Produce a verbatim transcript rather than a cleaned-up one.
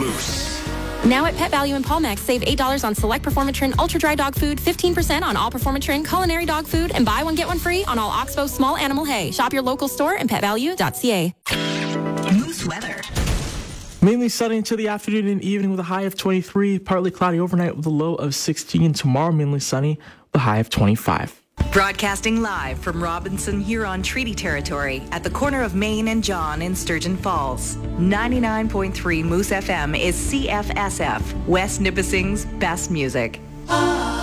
Moose. Now at Pet Value and Palmex, save eight dollars on select Performatrin Ultra Dry Dog Food, fifteen percent on all Performatrin Culinary Dog Food, and buy one, get one free on all Oxbow Small Animal Hay. Shop your local store and pet value dot c a. Moose weather. Mainly sunny until the afternoon and evening with a high of twenty-three. Partly cloudy overnight with a low of sixteen. Tomorrow, mainly sunny with a high of twenty-five. Broadcasting live from Robinson Huron Treaty Territory at the corner of Main and John in Sturgeon Falls. ninety-nine point three Moose F M is C F S F, West Nipissing's best music.